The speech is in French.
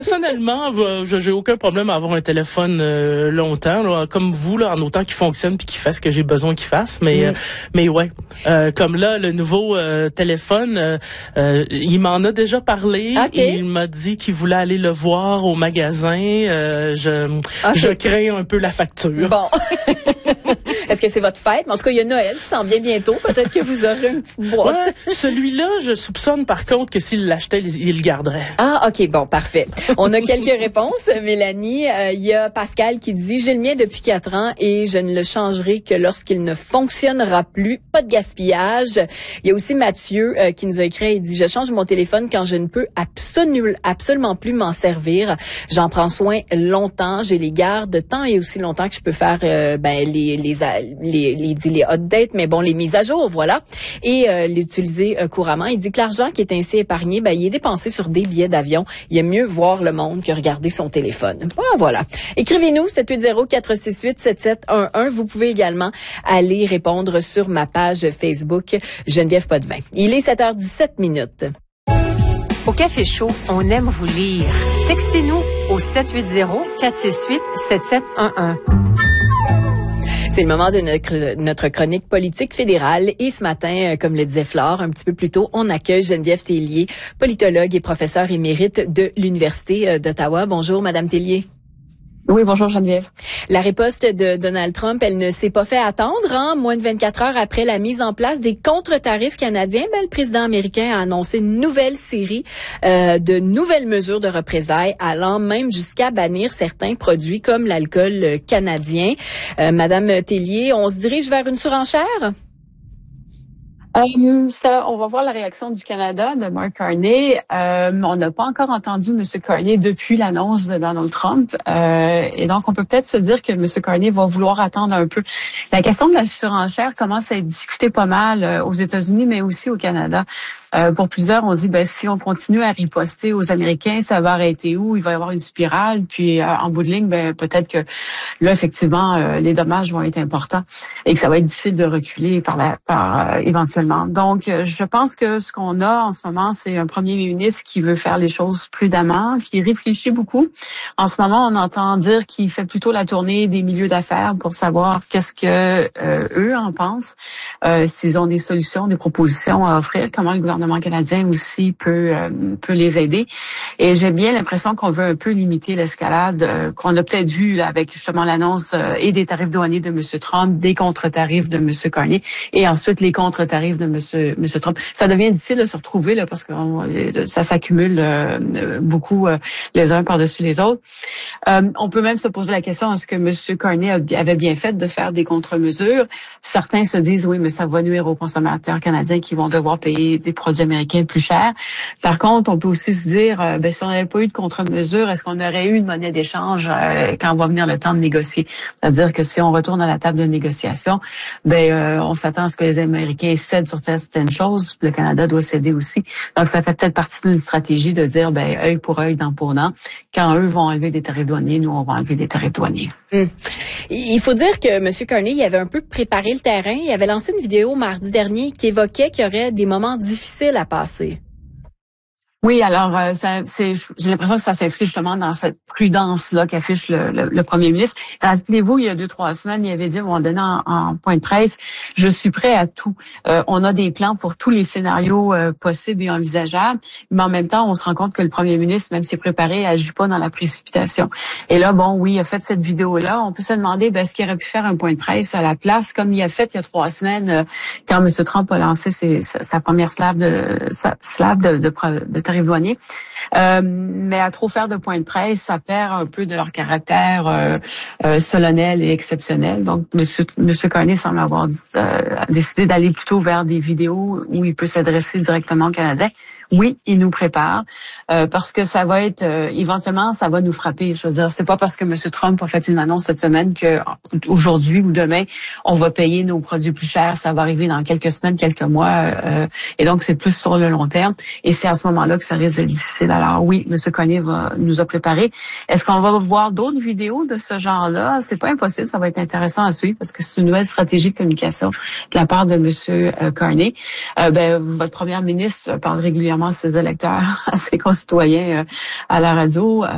Personnellement, j'ai aucun problème à avoir un téléphone longtemps, là, comme vous, là, en autant qu'il fonctionne puis qu'il fasse ce que j'ai besoin qu'il fasse. Mais ouais, comme là, le nouveau téléphone, il m'en a déjà parlé. Okay. Il m'a dit qu'il voulait aller le voir au magasin. Je crains un peu la facture. Bon. Est-ce que c'est votre fête? Mais en tout cas, il y a Noël qui s'en vient bientôt. Peut-être que vous aurez une petite boîte. Ouais, celui-là, je soupçonne par contre que s'il l'achetait, il le garderait. Ah, OK, bon, parfait. On a quelques réponses, Mélanie. Il y a Pascal qui dit « J'ai le mien depuis 4 ans et je ne le changerai que lorsqu'il ne fonctionnera plus. Pas de gaspillage. » Il y a aussi Mathieu qui nous a écrit, il dit « Je change mon téléphone quand je ne peux absolument plus m'en servir. J'en prends soin longtemps. J'ai les garde tant et aussi longtemps que je peux faire les updates, mais bon, les mises à jour, voilà. Et l'utiliser couramment. Il dit que l'argent qui est ainsi épargné, il est dépensé sur des billets d'avion. Il aime mieux voir le monde que regarder son téléphone. Voilà. Écrivez-nous 780-468-7711. Vous pouvez également aller répondre sur ma page Facebook Geneviève Potvin. Il est 7h17. Au Café Chaud, on aime vous lire. Textez-nous au 780-468-7711. C'est le moment de notre chronique politique fédérale. Et ce matin, comme le disait Flore un petit peu plus tôt, on accueille Geneviève Tellier, politologue et professeure émérite de l'Université d'Ottawa. Bonjour, Madame Tellier. Oui, bonjour Geneviève. La riposte de Donald Trump, elle ne s'est pas fait attendre. Moins de 24 heures après la mise en place des contre-tarifs canadiens, le président américain a annoncé une nouvelle série de nouvelles mesures de représailles, allant même jusqu'à bannir certains produits comme l'alcool canadien. Madame Tellier, on se dirige vers une surenchère? On va voir la réaction du Canada, de Mark Carney. On n'a pas encore entendu M. Carney depuis l'annonce de Donald Trump. Et donc, on peut peut-être se dire que M. Carney va vouloir attendre un peu. La question de la surenchère commence à être discutée pas mal aux États-Unis, mais aussi au Canada. Pour plusieurs, on se dit, si on continue à riposter aux Américains, ça va arrêter où? Il va y avoir une spirale. Puis, en bout de ligne, peut-être que là, effectivement, les dommages vont être importants et que ça va être difficile de reculer éventuellement. Donc, je pense que ce qu'on a en ce moment, c'est un premier ministre qui veut faire les choses prudemment, qui réfléchit beaucoup. En ce moment, on entend dire qu'il fait plutôt la tournée des milieux d'affaires pour savoir qu'est-ce que eux en pensent, s'ils ont des solutions, des propositions à offrir, comment le gouvernement canadien aussi peut les aider. Et j'ai bien l'impression qu'on veut un peu limiter l'escalade qu'on a peut-être vu là, avec justement l'annonce et des tarifs douaniers de M. Trump, des contre-tarifs de M. Carney et ensuite les contre-tarifs de M. Trump. Ça devient difficile de se retrouver là, parce que ça s'accumule beaucoup les uns par-dessus les autres. On peut même se poser la question, est-ce que M. Carney avait bien fait de faire des contre-mesures? Certains se disent, oui, mais ça va nuire aux consommateurs canadiens qui vont devoir payer des produits américains plus chers. Par contre, on peut aussi se dire, si on n'avait pas eu de contre-mesures, est-ce qu'on aurait eu une monnaie d'échange quand va venir le temps de négocier? C'est-à-dire que si on retourne à la table de négociation, on s'attend à ce que les Américains cèdent sur certaines choses. Le Canada doit céder aussi. Donc, ça fait peut-être partie d'une stratégie de dire, œil pour œil, dent pour dent. Quand eux vont enlever des tarifs douaniers, nous, on va enlever des tarifs douaniers. Il faut dire que M. Carney, il avait un peu préparé le terrain. Il avait lancé une vidéo mardi dernier qui évoquait qu'il y aurait des moments difficiles à passer. Oui, alors j'ai l'impression que ça s'inscrit justement dans cette prudence-là qu'affiche le premier ministre. Rappelez-vous, il y a 2-3 semaines, il avait dit à un moment donné en point de presse, je suis prêt à tout. On a des plans pour tous les scénarios possibles et envisageables, mais en même temps, on se rend compte que le premier ministre, même s'il est préparé, agit pas dans la précipitation. Et là, oui, il a fait cette vidéo-là. On peut se demander, est-ce qu'il aurait pu faire un point de presse à la place, comme il a fait il y a 3 semaines, quand M. Trump a lancé sa première slave de tarifs douaniers. Mais à trop faire de points de presse, ça perd un peu de leur caractère solennel et exceptionnel. Donc, M. Carney semble avoir décidé d'aller plutôt vers des vidéos où il peut s'adresser directement aux Canadiens. Oui, il nous prépare parce que ça va être éventuellement, ça va nous frapper. Je veux dire, c'est pas parce que M. Trump a fait une annonce cette semaine que aujourd'hui ou demain, on va payer nos produits plus chers. Ça va arriver dans quelques semaines, quelques mois, et donc c'est plus sur le long terme. Et c'est à ce moment-là que ça risque d'être difficile. Alors oui, M. Carney nous a préparé. Est-ce qu'on va voir d'autres vidéos de ce genre-là? C'est pas impossible. Ça va être intéressant à suivre parce que c'est une nouvelle stratégie de communication de la part de M. Carney. Votre première ministre parle régulièrement à ses électeurs, à ses concitoyens à la radio.